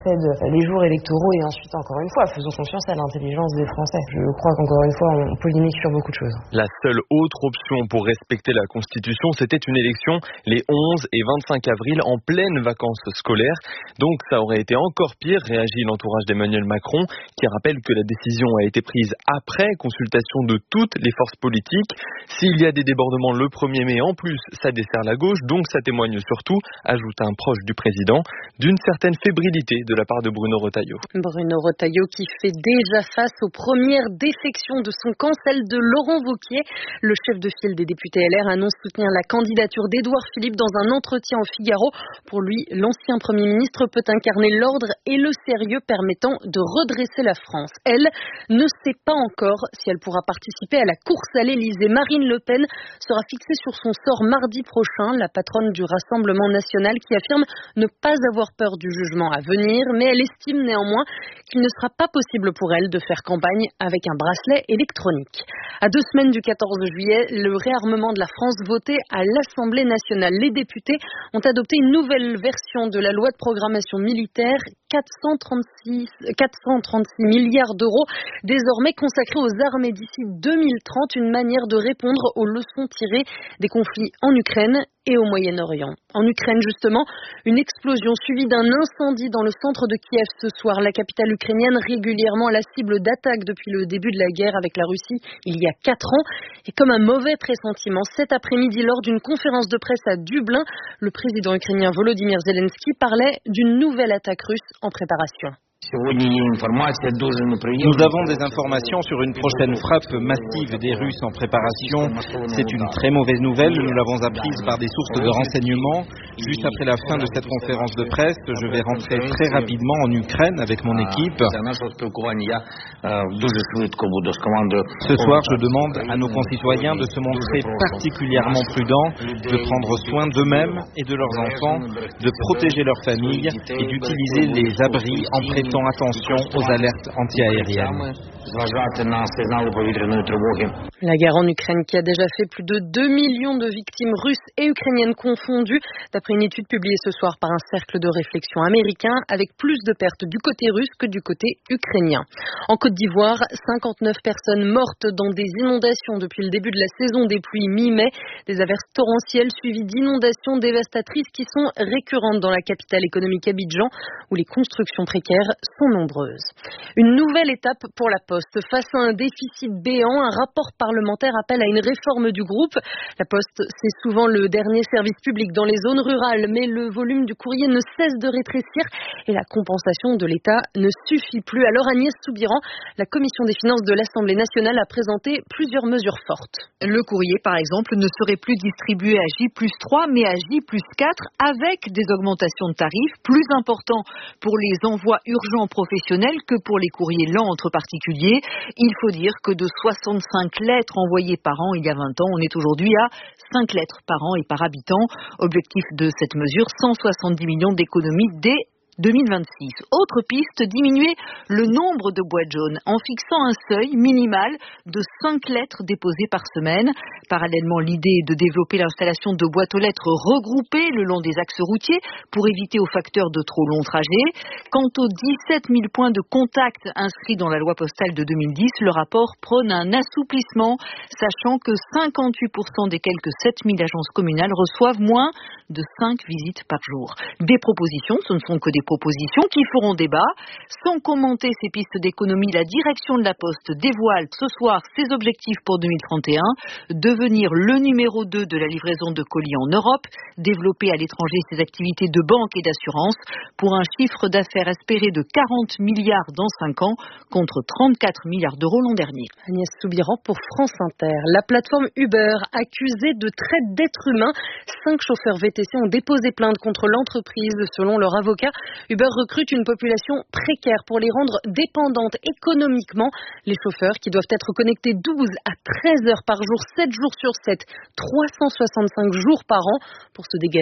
Les jours électoraux et ensuite, encore une fois, faisons confiance à l'intelligence des Français. Je crois qu'encore une fois, on polémique sur beaucoup de choses. La seule autre option pour respecter la Constitution, c'était une élection les 11 et 25 avril en pleine vacances scolaires. Donc ça aurait été encore pire, réagit l'entourage d'Emmanuel Macron, qui rappelle que la décision a été prise après consultation de toutes les forces politiques. S'il y a des débordements le 1er mai, en plus, ça dessert la gauche, donc ça témoigne surtout, ajoute un proche du président, d'une certaine fébrilité de la part de Bruno Retailleau. Bruno Retailleau qui fait déjà face aux premières défections de son camp, celle de Laurent Wauquiez. Le chef de file des députés LR annonce soutenir la candidature d'Édouard Philippe dans un entretien au Figaro. Pour lui, l'ancien Premier ministre peut incarner l'ordre et le sérieux permettant de redresser la France. Elle ne sait pas encore si elle pourra participer à la course à l'Élysée. Marine Le Pen sera fixée sur son sort mardi prochain, la patronne du Rassemblement national qui affirme ne pas avoir peur du jugement à venir. Mais elle estime néanmoins qu'il ne sera pas possible pour elle de faire campagne avec un bracelet électronique. À 2 semaines du 14 juillet, le réarmement de la France voté à l'Assemblée nationale. Les députés ont adopté une nouvelle version de la loi de programmation militaire, 436 milliards d'euros désormais consacrés aux armées d'ici 2030, une manière de répondre aux leçons tirées des conflits en Ukraine et au Moyen-Orient. En Ukraine, justement, une explosion suivie d'un incendie dans le centre de Kiev ce soir. La capitale ukrainienne, régulièrement à la cible d'attaques depuis le début de la guerre avec la Russie, il y a 4 ans. Et comme un mauvais pressentiment, cet après-midi, lors d'une conférence de presse à Dublin, le président ukrainien Volodymyr Zelensky parlait d'une nouvelle attaque russe en préparation. Nous avons des informations sur une prochaine frappe massive des Russes en préparation. C'est une très mauvaise nouvelle. Nous l'avons apprise par des sources de renseignement. Juste après la fin de cette conférence de presse, je vais rentrer très rapidement en Ukraine avec mon équipe. Ce soir, je demande à nos concitoyens de se montrer particulièrement prudents, de prendre soin d'eux-mêmes et de leurs enfants, de protéger leurs familles et d'utiliser les abris en prêtant attention aux alertes anti-aériennes. La guerre en Ukraine qui a déjà fait plus de 2 millions de victimes russes et ukrainiennes confondues, d'après une étude publiée ce soir par un cercle de réflexion américain, avec plus de pertes du côté russe que du côté ukrainien. En Côte d'Ivoire, 59 personnes mortes dans des inondations depuis le début de la saison des pluies mi-mai, des averses torrentielles suivies d'inondations dévastatrices qui sont récurrentes dans la capitale économique Abidjan, où les constructions précaires sont nombreuses. Une nouvelle étape pour la Poste. Face à un déficit béant, un rapport parlementaire appelle à une réforme du groupe. La Poste, c'est souvent le dernier service public dans les zones rurales, mais le volume du courrier ne cesse de rétrécir et la compensation de l'État ne suffit plus. Alors Agnès Soubiran, la Commission des finances de l'Assemblée nationale a présenté plusieurs mesures fortes. Le courrier, par exemple, ne serait plus distribué à J+3, mais à J+4, avec des augmentations de tarifs plus importants pour les envois urgents professionnels que pour les courriers lents entre particuliers. Il faut dire que de 65 lettres envoyées par an il y a 20 ans, on est aujourd'hui à 5 lettres par an et par habitant. Objectif de cette mesure, 170 millions d'économies dès 2026. Autre piste, diminuer le nombre de boîtes jaunes en fixant un seuil minimal de 5 lettres déposées par semaine. Parallèlement, l'idée est de développer l'installation de boîtes aux lettres regroupées le long des axes routiers pour éviter aux facteurs de trop longs trajets. Quant aux 17 000 points de contact inscrits dans la loi postale de 2010, le rapport prône un assouplissement, sachant que 58% des quelques 7 000 agences communales reçoivent moins de 5 visites par jour. Des propositions, ce ne sont que des propositions qui feront débat. Sans commenter ces pistes d'économie, la direction de la Poste dévoile ce soir ses objectifs pour 2031, devenir le numéro 2 de la livraison de colis en Europe, développer à l'étranger ses activités de banque et d'assurance pour un chiffre d'affaires espéré de 40 milliards dans 5 ans contre 34 milliards d'euros l'an dernier. Agnès Soubiran pour France Inter. La plateforme Uber, accusée de traite d'êtres humains, 5 chauffeurs VTC ont déposé plainte contre l'entreprise. Selon leur avocat, Uber recrute une population précaire pour les rendre dépendantes économiquement. Les chauffeurs qui doivent être connectés 12 à 13 heures par jour, 7 jours sur 7, 365 jours par an pour se dégager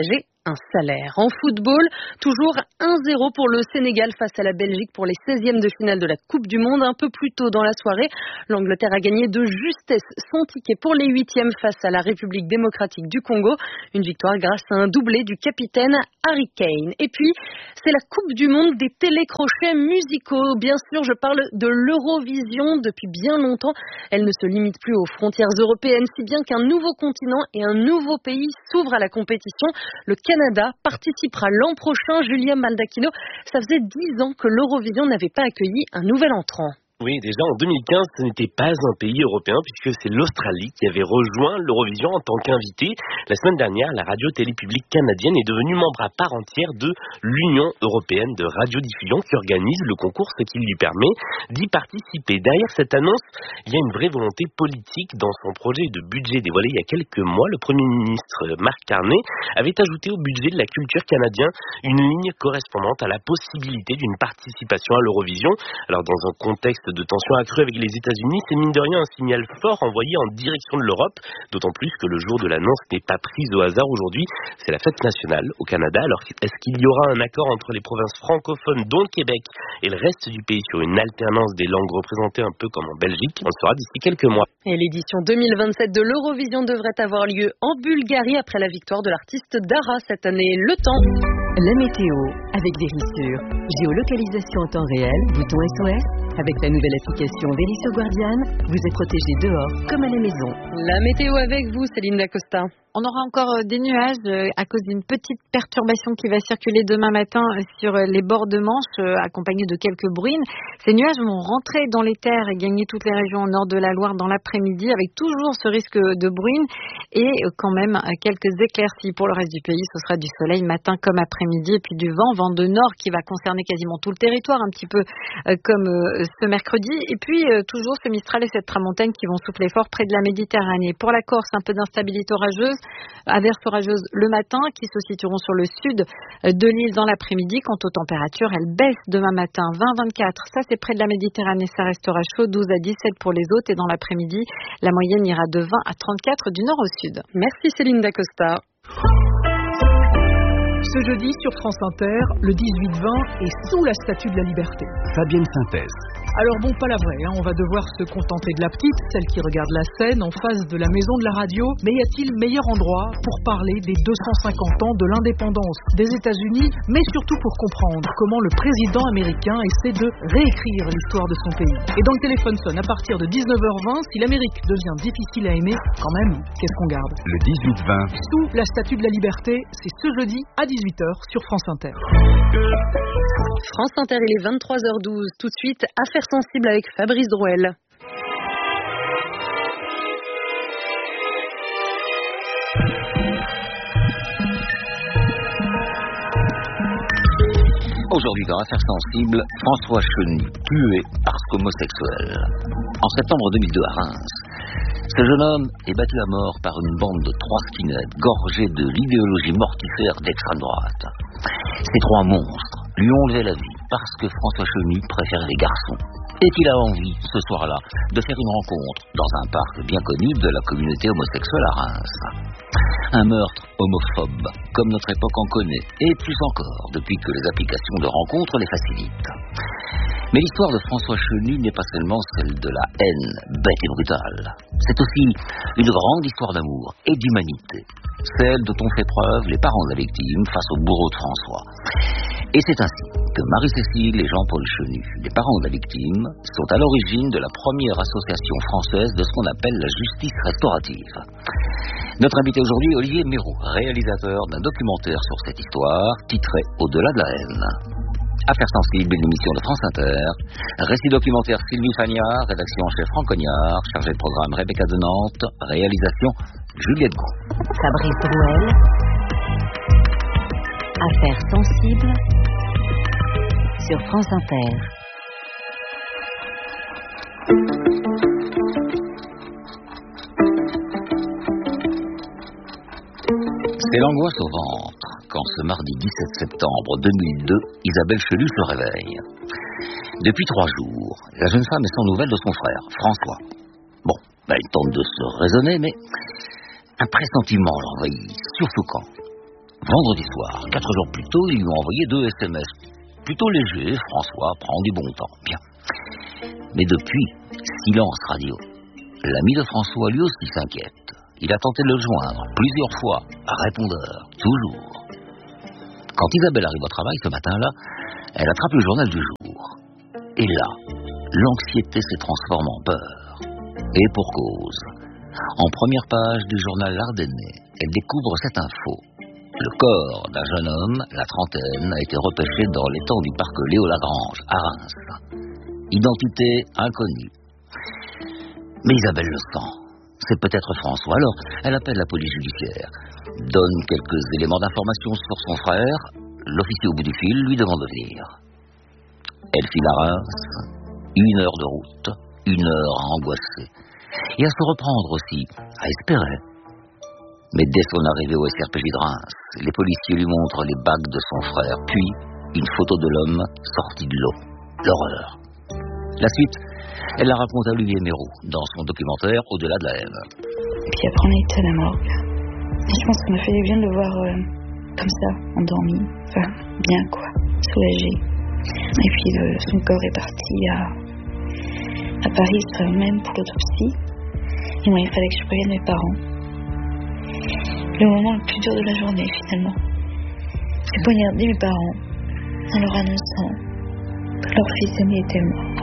un salaire. En football, toujours 1-0 pour le Sénégal face à la Belgique pour les 16e de finale de la Coupe du Monde. Un peu plus tôt dans la soirée, l'Angleterre a gagné de justesse son ticket pour les 8e face à la République démocratique du Congo. Une victoire grâce à un doublé du capitaine Harry Kane. Et puis, c'est la Coupe du Monde des télécrochets musicaux. Bien sûr, je parle de l'Eurovision. Depuis bien longtemps, elle ne se limite plus aux frontières européennes, si bien qu'un nouveau continent et un nouveau pays s'ouvrent à la compétition. Le Canada participera l'an prochain. Julia Maldacchino, ça faisait 10 ans que l'Eurovision n'avait pas accueilli un nouvel entrant. Oui, déjà en 2015, ce n'était pas un pays européen puisque c'est l'Australie qui avait rejoint l'Eurovision en tant qu'invité. La semaine dernière, la radio-télé publique canadienne est devenue membre à part entière de l'Union européenne de radiodiffusion qui organise le concours, ce qui lui permet d'y participer. Derrière cette annonce, il y a une vraie volonté politique. Dans son projet de budget dévoilé il y a quelques mois, le Premier ministre Mark Carney avait ajouté au budget de la culture canadien une ligne correspondante à la possibilité d'une participation à l'Eurovision. Alors dans un contexte de tension accrue avec les États-Unis, c'est mine de rien un signal fort envoyé en direction de l'Europe, d'autant plus que le jour de l'annonce n'est pas prise au hasard aujourd'hui. C'est la fête nationale au Canada. Alors est-ce qu'il y aura un accord entre les provinces francophones, dont le Québec, et le reste du pays sur une alternance des langues représentées un peu comme en Belgique? On le saura d'ici quelques mois. Et l'édition 2027 de l'Eurovision devrait avoir lieu en Bulgarie après la victoire de l'artiste Dara cette année. Le temps. La météo avec Vérissure. Géolocalisation en temps réel, bouton SOS. Avec la nouvelle application Vérissure Guardian, vous êtes protégé dehors comme à la maison. La météo avec vous, Céline Dacosta. On aura encore des nuages à cause d'une petite perturbation qui va circuler demain matin sur les bords de Manche, accompagnée de quelques bruines. Ces nuages vont rentrer dans les terres et gagner toutes les régions au nord de la Loire dans l'après-midi, avec toujours ce risque de bruine et quand même quelques éclaircies. Pour le reste du pays, ce sera du soleil matin comme après-midi et puis du vent de nord qui va concerner quasiment tout le territoire, un petit peu comme ce mercredi. Et puis toujours ce Mistral et cette tramontane qui vont souffler fort près de la Méditerranée. Pour la Corse, un peu d'instabilité orageuse. Averses orageuses le matin qui se situeront sur le sud de l'île dans l'après-midi. Quant aux températures, elles baissent demain matin 20-24. Ça, c'est près de la Méditerranée. Ça restera chaud, 12 à 17 pour les autres. Et dans l'après-midi, la moyenne ira de 20 à 34 du nord au sud. Merci Céline Dacosta. Ce jeudi sur France Inter, le 18-20 est sous la Statue de la Liberté. Fabienne Synthèse. Alors bon, pas la vraie, on va devoir se contenter de la petite, celle qui regarde la scène en face de la maison de la radio. Mais y a-t-il meilleur endroit pour parler des 250 ans de l'indépendance des États-Unis, mais surtout pour comprendre comment le président américain essaie de réécrire l'histoire de son pays. Et donc le téléphone sonne à partir de 19h20, si l'Amérique devient difficile à aimer, quand même, qu'est-ce qu'on garde? Le 18-20. Sous la Statue de la Liberté, c'est ce jeudi à 18h sur France Inter. France Inter, il est 23h12. Tout de suite, Affaires sensibles avec Fabrice Drouel. Aujourd'hui dans Affaires sensibles, François Chenu, tué parce qu'homosexuel. En septembre 2002 à Reims, ce jeune homme est battu à mort par une bande de 3 skinheads gorgés de l'idéologie mortifère d'extrême droite. Ces 3 monstres lui ont enlevé la vie parce que François Chenu préfère les garçons et qu'il a envie, ce soir-là, de faire une rencontre dans un parc bien connu de la communauté homosexuelle à Reims. Un meurtre homophobe, comme notre époque en connaît, et plus encore depuis que les applications de rencontres les facilitent. Mais l'histoire de François Chenu n'est pas seulement celle de la haine bête et brutale. C'est aussi une grande histoire d'amour et d'humanité. Celle dont ont fait preuve les parents de la victime face au bourreau de François. Et c'est ainsi que Marie-Cécile et Jean-Paul Chenu, les parents de la victime, sont à l'origine de la première association française de ce qu'on appelle la justice restaurative. Notre invité aujourd'hui, Olivier Méraud, réalisateur d'un documentaire sur cette histoire, titré Au-delà de la haine. Affaires sensibles, une émission de France Inter. Récit documentaire Sylvie Fagnard, rédaction en chef Franck Cognard, chargé de programme Rebecca de Nantes, réalisation Juliette Gros. Fabrice Drouel. Affaires sensibles sur France Inter. C'est l'angoisse au ventre quand ce mardi 17 septembre 2002, Isabelle Chenu se réveille. Depuis 3 jours, la jeune femme est sans nouvelles de son frère, François. Bon, elle tente de se raisonner, mais un pressentiment l'envahit, surtout quand, Vendredi soir, 4 jours plus tôt, ils lui ont envoyé 2 SMS. Plutôt légers, François prend du bon temps. Bien. Mais depuis, silence radio. L'ami de François, lui aussi, s'inquiète. Il a tenté de le joindre plusieurs fois, à répondeur, toujours. Quand Isabelle arrive au travail ce matin-là, elle attrape le journal du jour. Et là, l'anxiété se transforme en peur. Et pour cause. En première page du journal L'Ardennais, elle découvre cette info. Le corps d'un jeune homme, la trentaine, a été repêché dans l'étang du parc Léo-Lagrange, à Reims. Identité inconnue. Mais Isabelle le sent. C'est peut-être François. Alors, elle appelle la police judiciaire, donne quelques éléments d'information sur son frère. L'officier au bout du fil lui demande de venir. Elle file à Reims, 1 heure de route, 1 heure à angoisser. Et à se reprendre aussi, à espérer. Mais dès son arrivée au SRPJ de Reims, les policiers lui montrent les bagues de son frère, puis une photo de l'homme sorti de l'eau. L'horreur. La suite, elle la raconte à Olivier Méraud dans son documentaire Au-delà de la haine. Et puis après on a été à la morgue. Et je pense qu'on a fait du bien de le voir comme ça, endormi. Enfin, bien quoi, soulagé. Et puis son corps est parti à Paris ce soir même pour l'autopsie. Et moi il fallait que je prévienne mes parents. Le moment le plus dur de la journée finalement. J'ai poignardé mes parents en leur annonçant que leur fils aîné était mort.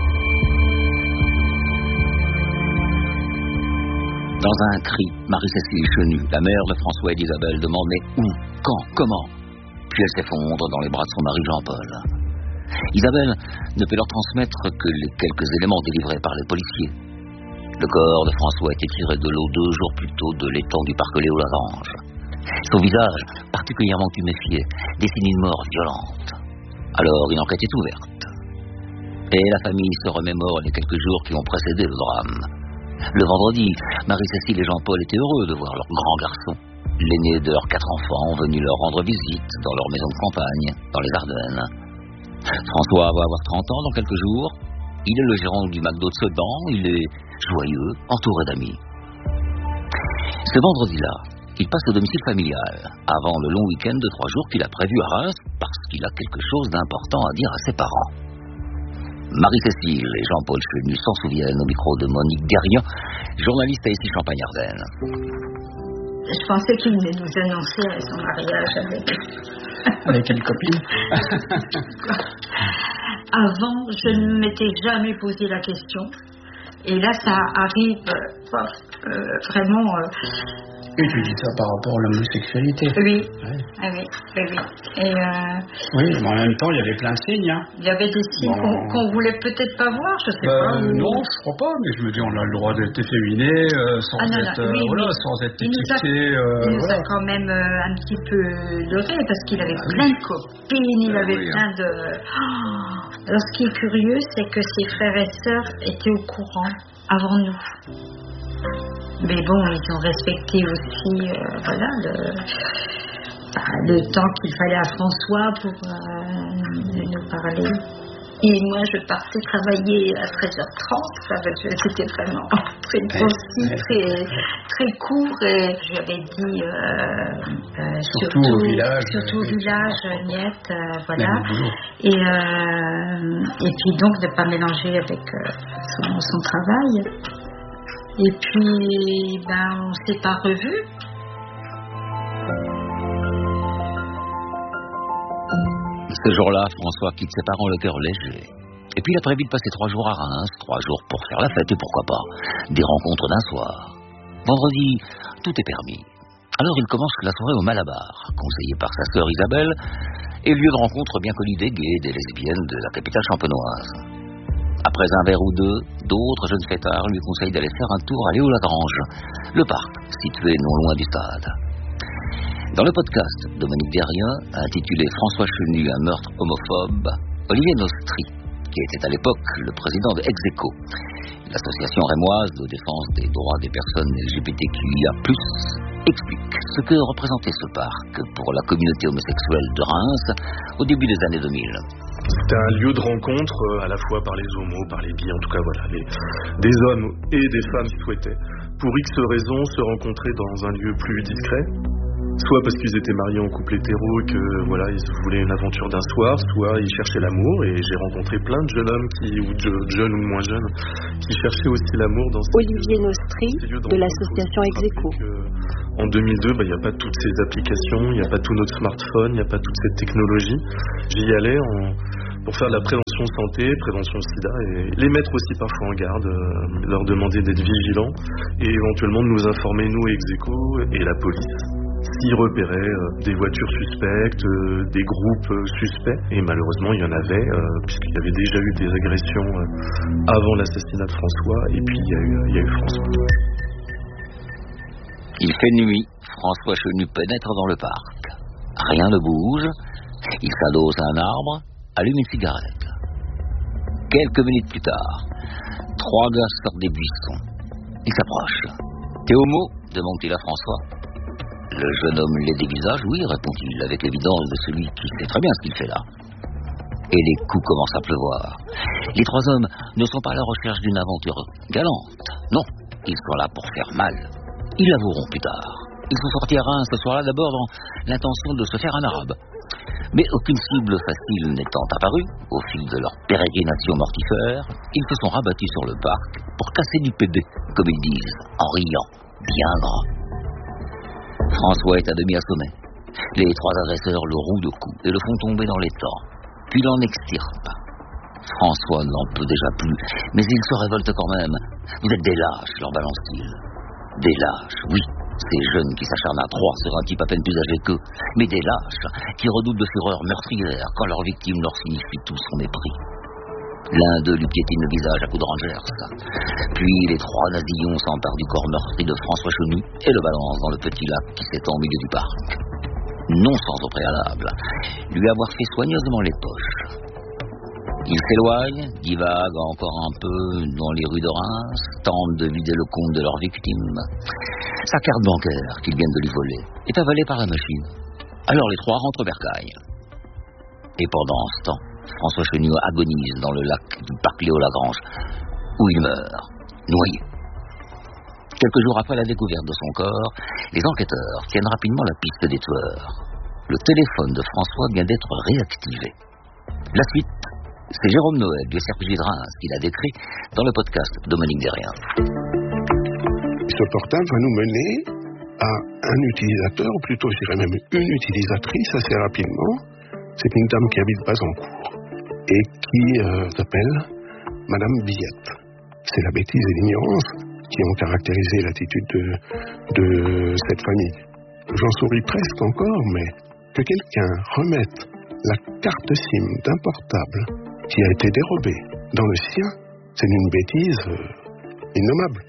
Dans un cri, Marie-Cécile Chenu, la mère de François et d'Isabelle, demande mais où, quand, comment? Puis elle s'effondre dans les bras de son mari Jean-Paul. Isabelle ne peut leur transmettre que les quelques éléments délivrés par les policiers. Le corps de François a été tiré de l'eau 2 jours plus tôt de l'étang du parc Léo-Lagrange. Son visage, particulièrement tuméfié, dessine une mort violente. Alors une enquête est ouverte. Et la famille se remémore les quelques jours qui ont précédé le drame. Le vendredi, Marie-Cécile et Jean-Paul étaient heureux de voir leur grand garçon, l'aîné de leurs 4 enfants, venu leur rendre visite dans leur maison de campagne, dans les Ardennes. François va avoir 30 ans dans quelques jours. Il est le gérant du McDo de Sedan. Il est joyeux, entouré d'amis. Ce vendredi-là, il passe au domicile familial, avant le long week-end de 3 jours qu'il a prévu à Reims, parce qu'il a quelque chose d'important à dire à ses parents. Marie-Cécile et Jean-Paul Chenu s'en souviennent au micro de Monique Derrian, journaliste à ici Champagne-Ardenne. Je pensais qu'il venait nous annoncer son mariage avec une copine. Avant, je ne m'étais jamais posé la question. Et là, ça arrive vraiment... Et tu dis ça par rapport à l'homosexualité. Oui. Ouais. Ah oui, oui, oui. Et oui, mais en même temps, il y avait plein de signes. Hein. Il y avait des signes qu'on voulait peut-être pas voir, je sais pas. Non, je crois pas, mais je me dis, on a le droit d'être efféminé sans être étiqueté. Il nous a quand même un petit peu leurré, parce qu'il avait plein de copines, il avait plein de... Alors, ce qui est curieux, c'est que ses frères et sœurs étaient au courant avant nous. Mais bon, ils ont respecté aussi le temps qu'il fallait à François pour nous parler. Et moi, je partais travailler à 13h30. C'était vraiment très concis, très court. Et j'avais dit surtout au village, Niette, voilà. Et puis donc de ne pas mélanger avec son travail. Et puis, on ne s'est pas revus. Ce jour-là, François quitte ses parents le cœur léger. Et puis il a très vite passé 3 jours à Reims, 3 jours pour faire la fête et pourquoi pas, des rencontres d'un soir. Vendredi, tout est permis. Alors il commence la soirée au Malabar, conseillé par sa sœur Isabelle, et lieu de rencontre bien connu des gays, des lesbiennes de la capitale champenoise. Après un verre ou deux, d'autres jeunes fêtards lui conseillent d'aller faire un tour à Léo-Lagrange, le parc situé non loin du stade. Dans le podcast de Monique Derrian, intitulé François Chenu, un meurtre homophobe, Olivier Nostri, qui était à l'époque le président de Execo, l'association rémoise de défense des droits des personnes LGBTQIA+, explique ce que représentait ce parc pour la communauté homosexuelle de Reims au début des années 2000. C'était un lieu de rencontre à la fois par les homos, par les bi, en tout cas voilà, des hommes et des femmes qui souhaitaient, pour X raisons, se rencontrer dans un lieu plus discret. soit parce qu'ils étaient mariés en couple hétéro et que voilà, ils voulaient une aventure d'un soir, soit ils cherchaient l'amour. Et j'ai rencontré plein de jeunes hommes de jeunes ou de moins jeunes qui cherchaient aussi l'amour dans ces Olivier Nostri de l'association Execo. En 2002, il n'y a pas toutes ces applications, il n'y a pas tout notre smartphone, il n'y a pas toute cette technologie. J'y allais pour faire de la prévention santé, prévention sida, et les mettre aussi parfois en garde, leur demander d'être vigilants et éventuellement de nous informer, nous, Execo et la police, s'ils repéraient des voitures suspectes, des groupes suspects. Et malheureusement, il y en avait, puisqu'il y avait déjà eu des agressions avant l'assassinat de François, et puis il y a eu François. Il fait nuit, François Chenu pénètre dans le parc. Rien ne bouge, il s'adosse à un arbre, allume une cigarette. Quelques minutes plus tard, 3 gars sortent des buissons. Ils s'approchent. « T'es homo ?» demande-t-il à François. Le jeune homme les dévisage. « Oui » répond-il, avec l'évidence de celui qui sait très bien ce qu'il fait là. Et les coups commencent à pleuvoir. Les 3 hommes ne sont pas à la recherche d'une aventure galante. Non, ils sont là pour faire mal. Ils l'avoueront plus tard. Ils sont sortis à Reims ce soir-là d'abord dans l'intention de se faire un arabe. Mais aucune cible facile n'étant apparue, au fil de leur pérégrination mortifère, ils se sont rabattus sur le parc pour casser du PD, comme ils disent, en riant, bien gras. François est à demi assommé. Les 3 agresseurs le rouent de coups et le font tomber dans l'étang, puis l'en extirpent. François n'en peut déjà plus, mais il se révolte quand même. « Vous êtes des lâches », leur balance-t-il. Des lâches, oui. Ces jeunes qui s'acharnent à 3 sur un type à peine plus âgé qu'eux, mais des lâches qui redoutent de fureur meurtrière quand leur victime leur signifie tout son mépris. L'un d'eux lui piétine le visage à coups de rangers. Puis les 3 nazillons s'emparent du corps meurtri de François Chenu et le balancent dans le petit lac qui s'étend au milieu du parc. Non sans au préalable, lui avoir fait soigneusement les poches. Ils s'éloignent, divaguent encore un peu dans les rues de Reims, tentent de vider le compte de leur victime. Sa carte bancaire, qu'ils viennent de lui voler, est avalée par la machine. Alors les 3 rentrent au bercail. Et pendant ce temps, François Chenu agonise dans le lac du parc Léo-Lagrange, où il meurt, noyé. Quelques jours après la découverte de son corps, les enquêteurs tiennent rapidement la piste des tueurs. Le téléphone de François vient d'être réactivé. La suite, c'est Jérôme Noël du SRPJ de Reims qui l'a décrit dans le podcast Dominique Derrien. Ce portable va nous mener à un utilisateur, ou plutôt je dirais même une utilisatrice assez rapidement. C'est une dame qui habite Bazancourt et qui s'appelle Madame Billette. C'est la bêtise et l'ignorance qui ont caractérisé l'attitude de cette famille. J'en souris presque encore, mais que quelqu'un remette la carte SIM d'un portable qui a été dérobé dans le sien, c'est une bêtise innommable.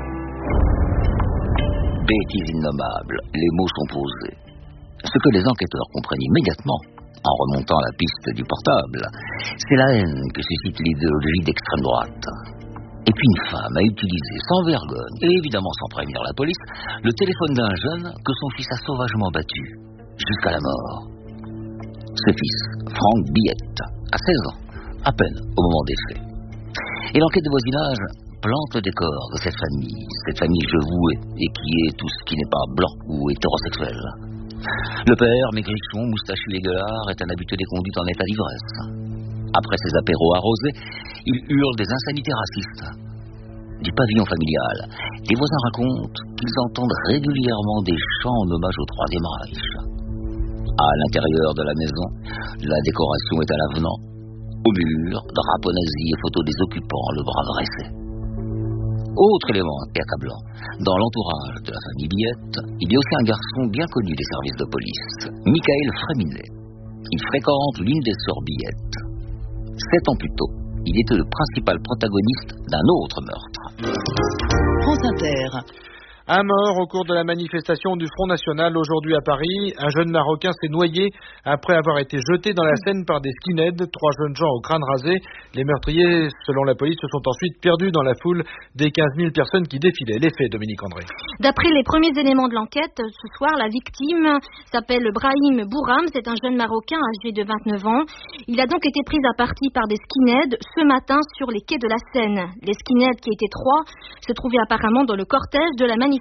Bêtise innommable, les mots sont posés. Ce que les enquêteurs comprennent immédiatement, en remontant la piste du portable, c'est la haine que suscite l'idéologie d'extrême droite. Et puis une femme a utilisé sans vergogne, et évidemment sans prévenir la police, le téléphone d'un jeune que son fils a sauvagement battu, jusqu'à la mort. Ce fils, Franck Billette, a 16 ans, à peine au moment des faits. Et l'enquête de voisinage plante le décor de cette famille jevouée, et qui est tout ce qui n'est pas blanc ou hétérosexuel. Le père, maigrichon, moustachu et gueulard, est un habitué des conduites en état d'ivresse. Après ses apéros arrosés, il hurle des insanités racistes. Du pavillon familial, les voisins racontent qu'ils entendent régulièrement des chants en hommage au Troisième Reich. À l'intérieur de la maison, la décoration est à l'avenant. Au mur, drapeaux nazis et photos des occupants, le bras dressé. Autre élément accablant, dans l'entourage de la famille Billette, il y a aussi un garçon bien connu des services de police, Michael Fréminet. Il fréquente l'une des sœurs Billette. 7 ans plus tôt, il était le principal protagoniste d'un autre meurtre. France Inter. Un mort au cours de la manifestation du Front National aujourd'hui à Paris. Un jeune Marocain s'est noyé après avoir été jeté dans la Seine par des skinheads. 3 jeunes gens au crâne rasé. Les meurtriers, selon la police, se sont ensuite perdus dans la foule des 15 000 personnes qui défilaient. Les faits, Dominique André. D'après les premiers éléments de l'enquête, ce soir, la victime s'appelle Brahim Bouram. C'est un jeune Marocain âgé de 29 ans. Il a donc été pris à partie par des skinheads ce matin sur les quais de la Seine. Les skinheads, qui étaient 3, se trouvaient apparemment dans le cortège de la manifestation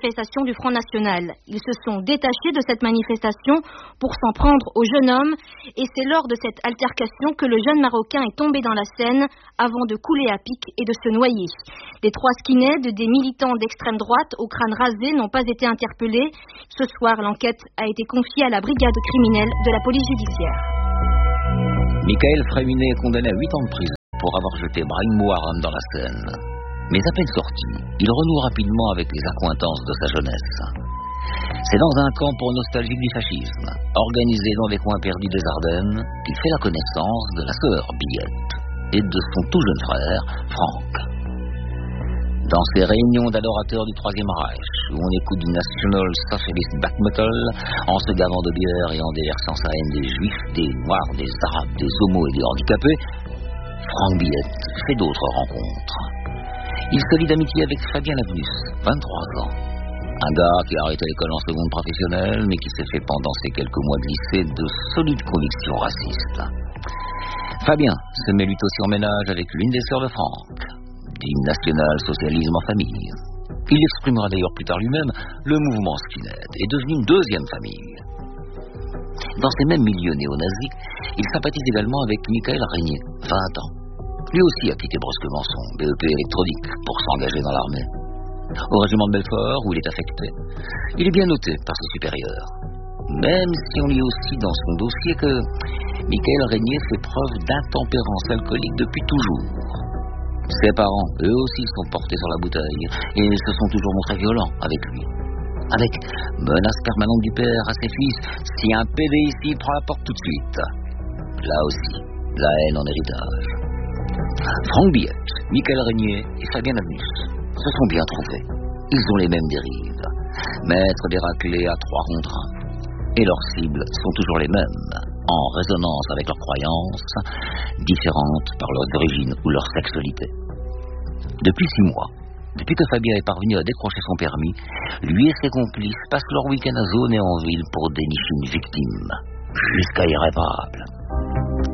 manifestation du Front National. Ils se sont détachés de cette manifestation pour s'en prendre au jeune homme et c'est lors de cette altercation que le jeune Marocain est tombé dans la Seine avant de couler à pic et de se noyer. Les 3 skinheads, des militants d'extrême droite au crâne rasé, n'ont pas été interpellés. Ce soir, l'enquête a été confiée à la brigade criminelle de la police judiciaire. Michael Fréminet est condamné à 8 ans de prison pour avoir jeté Brahim Mouharam dans la Seine. Mais à peine sorti, il renoue rapidement avec les accointances de sa jeunesse. C'est dans un camp pour nostalgique du fascisme, organisé dans les coins perdus des Ardennes, qu'il fait la connaissance de la sœur Billette et de son tout jeune frère, Franck. Dans ces réunions d'adorateurs du Troisième Reich, où on écoute du National Socialist Black Metal, en se gavant de bière et en déversant sa haine des Juifs, des Noirs, des Arabes, des Homos et des handicapés, Franck Billette fait d'autres rencontres. Il se lie d'amitié avec Fabien Lavenus, 23 ans. Un gars qui a arrêté l'école en seconde professionnelle, mais qui s'est fait pendant ces quelques mois de lycée de solides convictions racistes. Fabien se met lui aussi en ménage avec l'une des sœurs de Franck, dit national-socialisme en famille. Il exprimera d'ailleurs plus tard lui-même, le mouvement skinhead est devenu une deuxième famille. Dans ces mêmes milieux néo-nazis, il sympathise également avec Michael Régnier, 20 ans. Lui aussi a quitté brusquement son BEP électronique pour s'engager dans l'armée. Au régiment de Belfort, où il est affecté, il est bien noté par ses supérieurs. Même si on lit aussi dans son dossier que Michael Régnier fait preuve d'intempérance alcoolique depuis toujours. Ses parents, eux aussi, sont portés sur la bouteille et se sont toujours montrés violents avec lui. Avec menace permanente du père à ses fils, si un PD ici prend la porte tout de suite. Là aussi, la haine en héritage. Franck Billette, Michael Régnier et Fabien Lavenus se sont bien trouvés. Ils ont les mêmes dérives. Maîtres des raclés à 3 contre 1. Et leurs cibles sont toujours les mêmes, en résonance avec leurs croyances, différentes par leurs origines ou leur sexualité. Depuis 6 mois, depuis que Fabien est parvenu à décrocher son permis, lui et ses complices passent leur week-end à zone et en ville pour dénicher une victime, jusqu'à irréparable.